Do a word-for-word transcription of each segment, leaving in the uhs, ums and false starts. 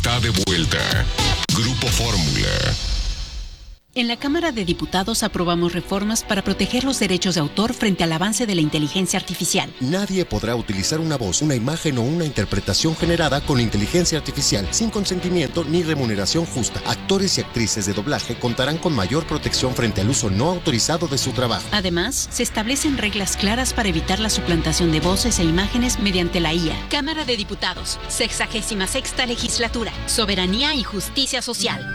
está de vuelta. Grupo Fórmula. En la Cámara de Diputados aprobamos reformas para proteger los derechos de autor frente al avance de la inteligencia artificial. Nadie podrá utilizar una voz, una imagen o una interpretación generada con inteligencia artificial sin consentimiento ni remuneración justa. Actores y actrices de doblaje contarán con mayor protección frente al uso no autorizado de su trabajo. Además, se establecen reglas claras para evitar la suplantación de voces e imágenes mediante la I A. Cámara de Diputados, sexagésima sexta legislatura, soberanía y justicia social.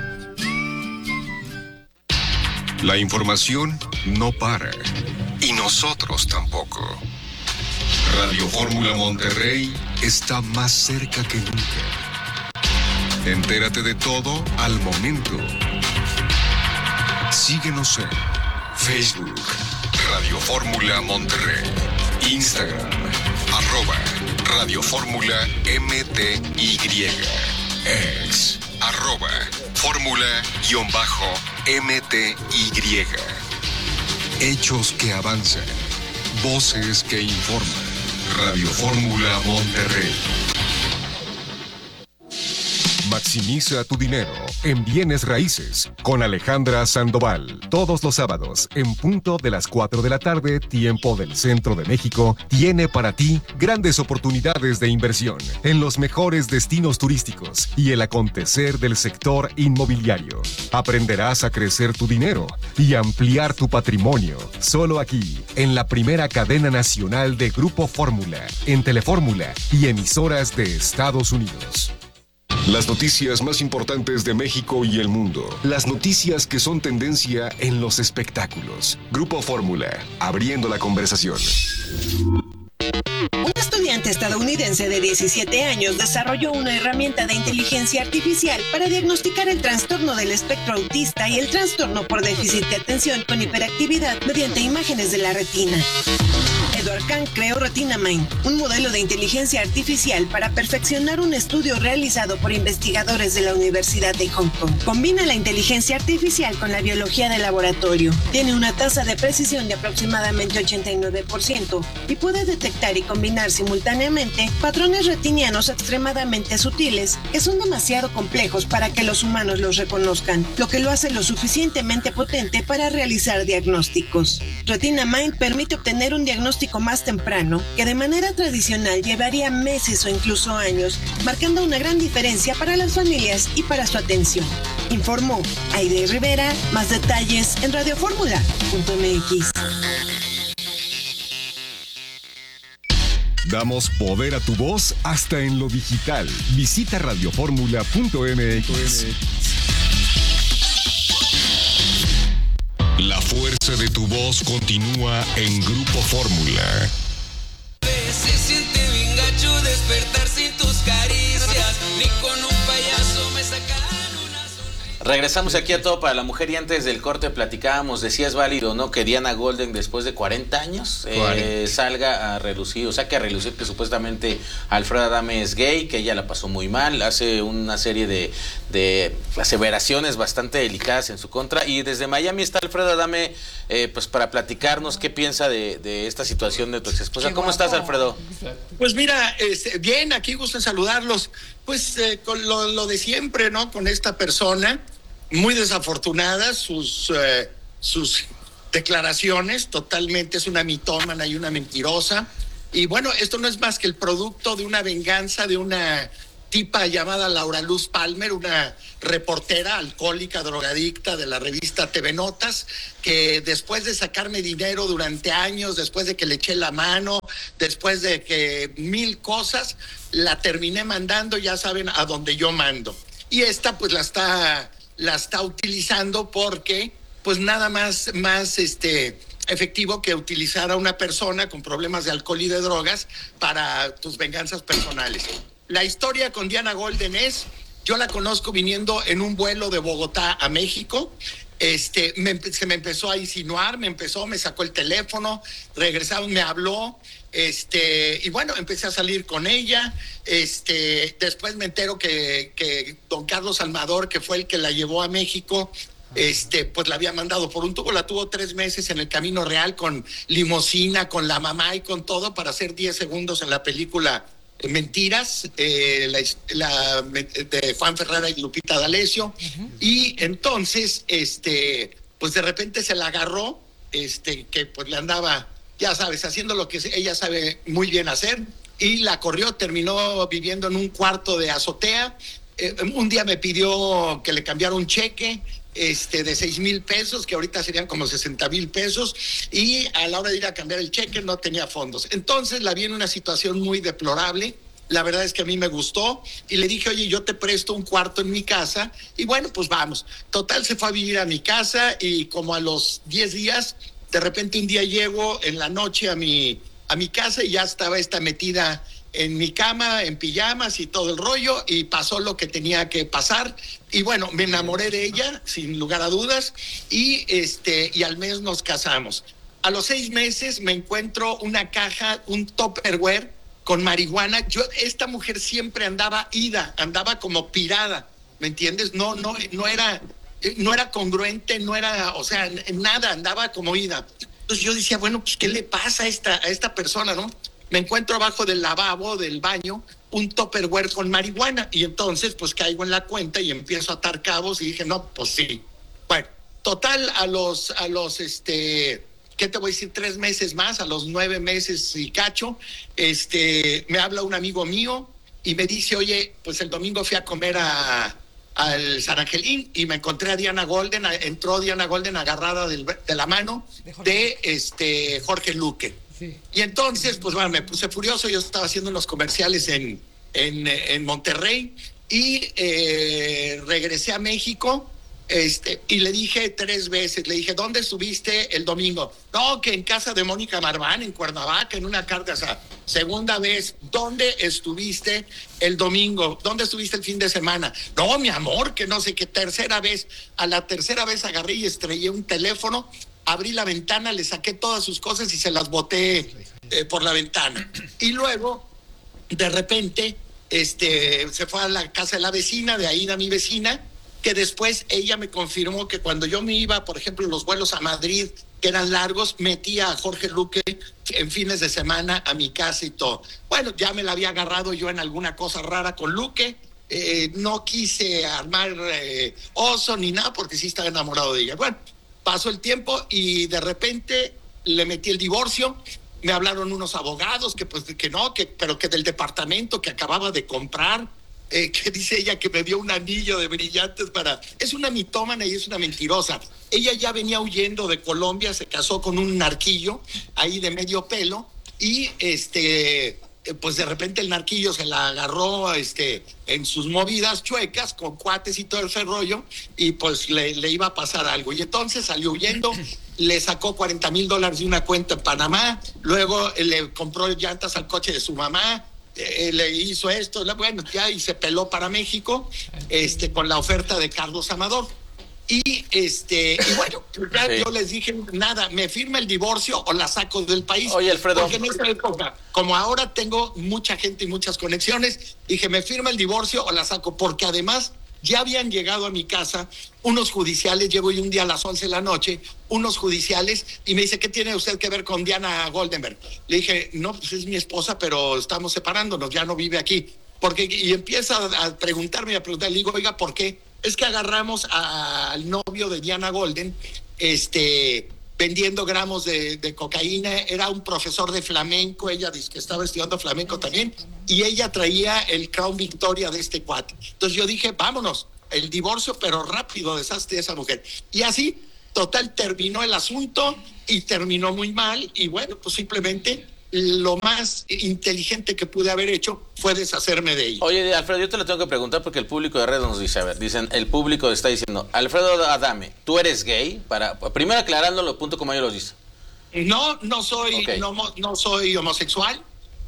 La información no para, y nosotros tampoco. Radio Fórmula Monterrey está más cerca que nunca. Entérate de todo al momento. Síguenos en Facebook, Radio Fórmula Monterrey, Instagram, arroba Radio Fórmula M T Y, ex, arroba Fórmula-M T Y. Hechos que avanzan, voces que informan. Radio Fórmula Monterrey. Maximiza tu dinero en bienes raíces con Alejandra Sandoval. Todos los sábados, en punto de las cuatro de la tarde, tiempo del centro de México, tiene para ti grandes oportunidades de inversión en los mejores destinos turísticos y el acontecer del sector inmobiliario. Aprenderás a crecer tu dinero y ampliar tu patrimonio. Solo aquí, en la primera cadena nacional de Grupo Fórmula, en Telefórmula y emisoras de Estados Unidos. Las noticias más importantes de México y el mundo. Las noticias que son tendencia en los espectáculos. Grupo Fórmula, abriendo la conversación. Un estudiante estadounidense de diecisiete años desarrolló una herramienta de inteligencia artificial para diagnosticar el trastorno del espectro autista y el trastorno por déficit de atención con hiperactividad mediante imágenes de la retina. Edward Kang creó RetinaMind, un modelo de inteligencia artificial para perfeccionar un estudio realizado por investigadores de la Universidad de Hong Kong. Combina la inteligencia artificial con la biología de laboratorio. Tiene una tasa de precisión de aproximadamente ochenta y nueve por ciento y puede detectar y combinar simultáneamente patrones retinianos extremadamente sutiles que son demasiado complejos para que los humanos los reconozcan, lo que lo hace lo suficientemente potente para realizar diagnósticos. RetinaMind permite obtener un diagnóstico más temprano que de manera tradicional llevaría meses o incluso años, marcando una gran diferencia para las familias y para su atención. Informó Aide Rivera. Más detalles en radioformula punto m x. Damos poder a tu voz hasta en lo digital. Visita radioformula punto m x. La fuerza de tu voz continúa en Grupo Fórmula. Se siente bien gacho despertar sin tus caricias, ni con un payaso me sacarán una sonrisa. Regresamos aquí a Todo para la Mujer y antes del corte platicábamos de si es válido o no que Diana Golden después de cuarenta años eh, salga a relucir, o sea que a relucir que supuestamente Alfredo Adame es gay, que ella la pasó muy mal, hace una serie de, de aseveraciones bastante delicadas en su contra y desde Miami está Alfredo Adame eh, pues para platicarnos qué piensa de, de esta situación de tu ex esposa. ¿Cómo estás, Alfredo? Pues mira, este, bien, aquí gusto en saludarlos, pues eh, con lo, lo de siempre, ¿no? Con esta persona muy desafortunada, sus eh, sus declaraciones, totalmente es una mitómana y una mentirosa. Y bueno, esto no es más que el producto de una venganza de una tipa llamada Laura Luz Palmer, una reportera alcohólica, drogadicta de la revista T V Notas, que después de sacarme dinero durante años, después de que le eché la mano, después de que mil cosas, la terminé mandando, ya saben, a donde yo mando. Y esta pues la está... la está utilizando porque pues nada más más este efectivo que utilizar a una persona con problemas de alcohol y de drogas para tus venganzas personales. La historia con Diana Golden es, yo la conozco viniendo en un vuelo de Bogotá a México. Este, me, se me empezó a insinuar, me empezó, me sacó el teléfono, regresaba, me habló, este, y bueno, empecé a salir con ella. Este, después me entero que, que don Carlos Almador, que fue el que la llevó a México, este, pues la había mandado por un tubo, la tuvo tres meses en el Camino Real con limosina, con la mamá y con todo para hacer diez segundos en la película Mentiras, eh, la, la, de Juan Ferrara y Lupita D'Alessio, uh-huh. Y entonces, este, pues de repente se la agarró, este, que pues le andaba, ya sabes, haciendo lo que ella sabe muy bien hacer, y la corrió, terminó viviendo en un cuarto de azotea. Eh, un día me pidió que le cambiara un cheque, este, de seis mil pesos, que ahorita serían como sesenta mil pesos, y a la hora de ir a cambiar el cheque no tenía fondos. Entonces la vi en una situación muy deplorable. La verdad es que a mí me gustó y le dije, oye, yo te presto un cuarto en mi casa, y bueno, pues vamos. Total, se fue a vivir a mi casa, y como a los diez días, de repente un día llego en la noche a mi, a mi casa, y ya estaba esta metida en mi cama, en pijamas y todo el rollo, y pasó lo que tenía que pasar, y bueno, me enamoré de ella, sin lugar a dudas, y este, y al mes nos casamos. A los seis meses me encuentro una caja, un Tupperware con marihuana. Yo, esta mujer siempre andaba ida, andaba como pirada, ¿me entiendes? No, no, no era, no era congruente, no era, o sea, nada, andaba como ida. Entonces yo decía, bueno, pues, ¿qué le pasa a esta, a esta persona, no? Me encuentro abajo del lavabo, del baño, un Tupperware con marihuana, y entonces pues caigo en la cuenta y empiezo a atar cabos, y dije, no, pues sí. Bueno, total, a los, a los, este, ¿qué te voy a decir? Tres meses más, a los nueve meses y cacho, este, me habla un amigo mío y me dice, oye, pues el domingo fui a comer a, al San Angelín y me encontré a Diana Golden, a, entró Diana Golden agarrada del, de la mano de, de este Jorge Luque. Sí. Y entonces, pues bueno, me puse furioso. Yo estaba haciendo unos comerciales en, en, en Monterrey, y eh, regresé a México, este, y le dije tres veces, le dije, ¿dónde estuviste el domingo? No, que en casa de Mónica Marván, en Cuernavaca, en una carcasa. Segunda vez, ¿dónde estuviste el domingo? ¿Dónde estuviste el fin de semana? No, mi amor, que no sé qué. Tercera vez, a la tercera vez agarré y estrellé un teléfono, abrí la ventana, le saqué todas sus cosas y se las boté eh, por la ventana. Y luego, de repente, este, se fue a la casa de la vecina, de ahí a mi vecina, que después ella me confirmó que cuando yo me iba, por ejemplo, los vuelos a Madrid, que eran largos, metía a Jorge Luque en fines de semana a mi casa y todo. Bueno, ya me la había agarrado yo en alguna cosa rara con Luque. Eh, no quise armar eh, oso ni nada, porque sí estaba enamorado de ella. Bueno, pasó el tiempo y de repente le metí el divorcio. Me hablaron unos abogados que pues que no, que pero que del departamento que acababa de comprar, eh, que dice ella que me dio un anillo de brillantes para... Es una mitómana y es una mentirosa. Ella ya venía huyendo de Colombia, se casó con un narquillo ahí de medio pelo, y este... pues de repente el narquillo se la agarró este, en sus movidas chuecas, con cuates y todo ese rollo, y pues le, le iba a pasar algo. Y entonces salió huyendo, le sacó cuarenta mil dólares de una cuenta en Panamá, luego le compró llantas al coche de su mamá, eh, le hizo esto, bueno, ya, y se peló para México este, con la oferta de Carlos Amador. Y este y bueno, ya sí. Yo les dije, nada, me firma el divorcio o la saco del país. Oye, Alfredo, porque en esta época, como ahora tengo mucha gente y muchas conexiones, dije, me firma el divorcio o la saco, porque además ya habían llegado a mi casa unos judiciales. Llego yo un día a las once de la noche, unos judiciales, y me dice, ¿qué tiene usted que ver con Diana Goldenberg? Le dije, no, pues es mi esposa, pero estamos separándonos, ya no vive aquí. Porque, y empieza a preguntarme y a preguntar, le digo, oiga, ¿por qué? Es que agarramos a, al novio de Diana Golden, este, vendiendo gramos de, de cocaína. Era un profesor de flamenco, ella dice que estaba estudiando flamenco también, y ella traía el Crown Victoria de este cuate. Entonces yo dije, vámonos, el divorcio, pero rápido, desastre de esa mujer. Y así, total, terminó el asunto, y terminó muy mal, y bueno, pues simplemente... lo más inteligente que pude haber hecho fue deshacerme de ella. Oye, Alfredo, yo te lo tengo que preguntar porque el público de Red nos dice, a ver, dicen, el público está diciendo, Alfredo Adame, ¿tú eres gay? Para primero aclarándolo, punto como yo lo dice. No, no soy, okay. no, no soy homosexual.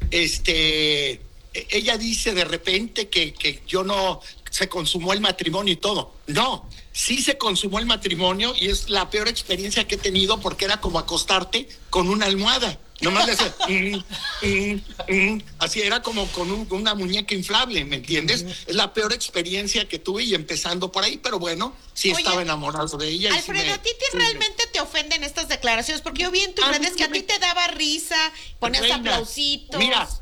Este, ella dice de repente que, que yo no, se consumó el matrimonio y todo. No, sí se consumó el matrimonio, y es la peor experiencia que he tenido, porque era como acostarte con una almohada. Nomás le hace, mm, mm, mm, así era como con un, una muñeca inflable, ¿me entiendes? Es la peor experiencia que tuve, y empezando por ahí, pero bueno, sí. Oye, estaba enamorado de ella. Alfredo, sí me, ¿a ti te, realmente te ofenden estas declaraciones? Porque yo vi en tus a redes que a ti te daba risa, ponías reina, aplausitos. Mira,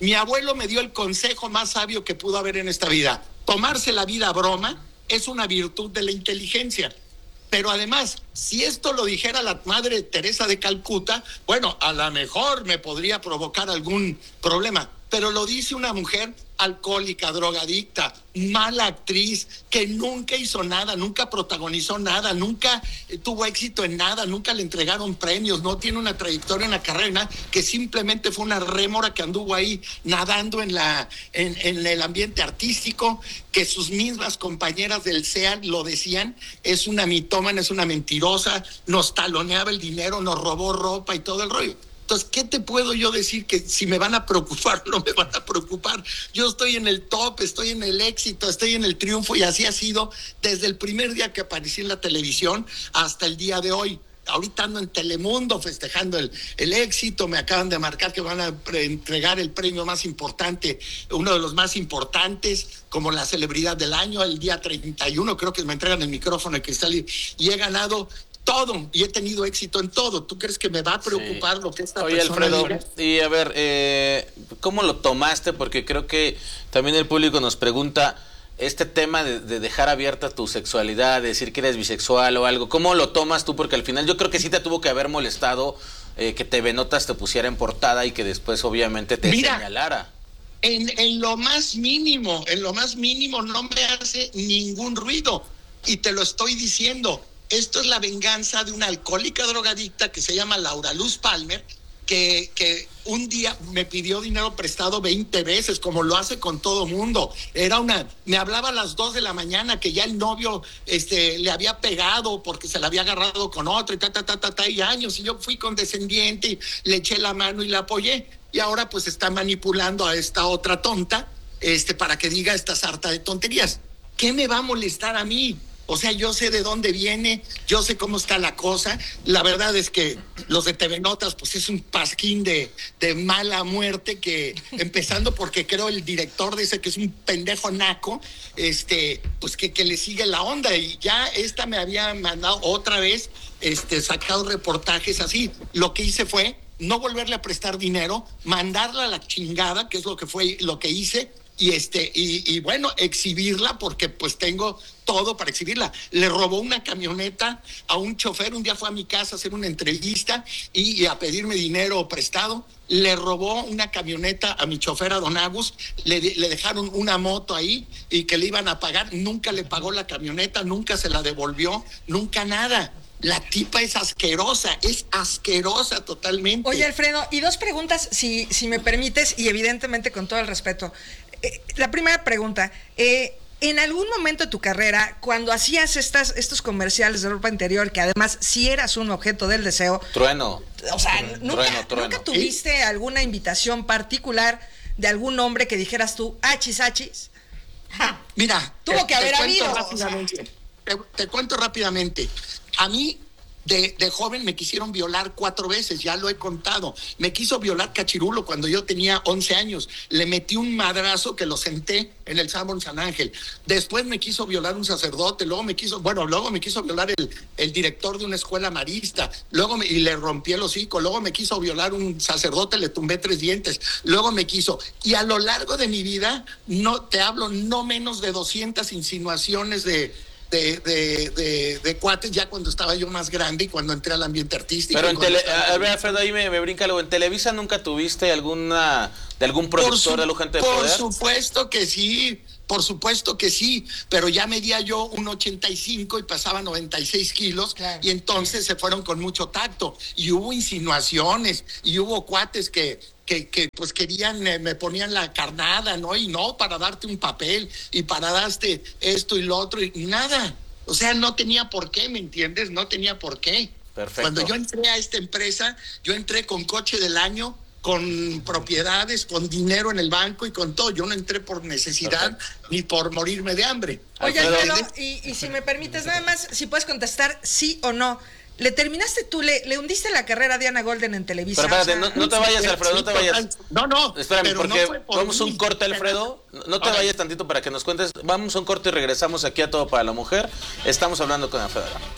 Mi abuelo me dio el consejo más sabio que pudo haber en esta vida. Tomarse la vida a broma es una virtud de la inteligencia. Pero además, si esto lo dijera la madre Teresa de Calcuta, bueno, a lo mejor me podría provocar algún problema. Pero lo dice una mujer alcohólica, drogadicta, mala actriz, que nunca hizo nada, nunca protagonizó nada, nunca tuvo éxito en nada, nunca le entregaron premios, no tiene una trayectoria en la carrera, que simplemente fue una rémora que anduvo ahí nadando en, la, en, en el ambiente artístico, que sus mismas compañeras del C E A lo decían, es una mitómana, es una mentirosa, nos taloneaba el dinero, nos robó ropa y todo el rollo. Entonces, ¿qué te puedo yo decir? Que si me van a preocupar, no me van a preocupar. Yo estoy en el top, estoy en el éxito, estoy en el triunfo, y así ha sido desde el primer día que aparecí en la televisión hasta el día de hoy. Ahorita ando en Telemundo festejando el, el éxito, me acaban de marcar que van a pre- entregar el premio más importante, uno de los más importantes, como la celebridad del año, el día treinta y uno, creo que me entregan el micrófono, el cristal, y, y he ganado todo, y he tenido éxito en todo. ¿Tú crees que me va a preocupar sí. lo que esta Oye, persona Alfredo, diga? y a ver, eh, ¿cómo lo tomaste? Porque creo que también el público nos pregunta este tema de, de dejar abierta tu sexualidad, de decir que eres bisexual o algo. ¿Cómo lo tomas tú? Porque al final yo creo que sí te tuvo que haber molestado eh, que T V Notas te pusiera en portada y que después obviamente te Mira, señalara. En, en lo más mínimo, en lo más mínimo no me hace ningún ruido. Y te lo estoy diciendo. Esto es la venganza de una alcohólica drogadicta que se llama Laura Luz Palmer, que, que un día me pidió dinero prestado veinte veces, como lo hace con todo mundo. Era una, me hablaba a las dos de la mañana que ya el novio este, le había pegado porque se la había agarrado con otro y ta, ta, ta, ta, ta, y años. Y yo fui condescendiente y le eché la mano y la apoyé. Y ahora pues está manipulando a esta otra tonta este, para que diga esta sarta de tonterías. ¿Qué me va a molestar a mí? O sea, yo sé de dónde viene, yo sé cómo está la cosa. La verdad es que los de T V Notas, pues es un pasquín de, de mala muerte, que empezando porque creo el director dice que es un pendejo naco, este, pues que, que le sigue la onda. Y ya esta me había mandado otra vez, este, sacado reportajes así. Lo que hice fue no volverle a prestar dinero, mandarla a la chingada, que es lo que fue, lo que hice. Y este, y, y bueno, exhibirla, porque pues tengo todo para exhibirla. Le robó una camioneta a un chofer, un día fue a mi casa a hacer una entrevista y, y a pedirme dinero prestado. Le robó una camioneta a mi chofer, a Don Agus, le, le dejaron una moto ahí y que le iban a pagar, nunca le pagó la camioneta, nunca se la devolvió, nunca nada. La tipa es asquerosa, es asquerosa totalmente. Oye, Alfredo, y dos preguntas, si, si me permites, y evidentemente con todo el respeto. Eh, la primera pregunta, eh, en algún momento de tu carrera, cuando hacías estas, estos comerciales de ropa interior, que además sí eras un objeto del deseo... Trueno. O sea, trueno, ¿nunca, trueno, trueno. ¿nunca tuviste ¿Sí? alguna invitación particular de algún hombre que dijeras tú, achis, achis? Ja. Mira, tuvo te, que haber te habido. Rápidamente, o sea. te, te cuento rápidamente. A mí... De, de joven me quisieron violar cuatro veces, ya lo he contado. Me quiso violar Cachirulo cuando yo tenía once años. Le metí un madrazo que lo senté en el Sanborn San Ángel. Después me quiso violar un sacerdote, luego me quiso, bueno, luego me quiso violar el, el director de una escuela marista, luego me, y le rompí el hocico, luego me quiso violar un sacerdote, le tumbé tres dientes, luego me quiso. Y a lo largo de mi vida, no te hablo, no menos de doscientas insinuaciones de... De, de, de, de cuates, ya cuando estaba yo más grande y cuando entré al ambiente artístico. Pero en tele, estaba... a ver, Alfredo, ahí me, me brinca algo. ¿En Televisa nunca tuviste alguna, de algún productor su, de la gente de por poder? Por supuesto que sí, por supuesto que sí, pero ya medía yo un ochenta y cinco y pasaba noventa y seis kilos, claro. Y entonces se fueron con mucho tacto, y hubo insinuaciones, y hubo cuates que... Que, que pues querían, eh, me ponían la carnada, ¿no? Y no, para darte un papel y para darte esto y lo otro y, y nada. O sea, no tenía por qué, ¿me entiendes? No tenía por qué. Perfecto. Cuando yo entré a esta empresa, yo entré con coche del año, con propiedades, con dinero en el banco y con todo. Yo no entré por necesidad. Perfecto. Ni por morirme de hambre. Oye, Alfredo, y, y si me permites, nada más, si puedes contestar sí o no. ¿Le terminaste tú, le, le hundiste la carrera a Diana Golden en Televisa? Pero espérate, o sea, no, no te vayas, Alfredo, no te vayas. No, no. Espérame, porque no vamos a un corte, Alfredo. No te vayas tantito para que nos cuentes. Vamos a un corte y regresamos aquí a Todo para la Mujer. Estamos hablando con Alfredo.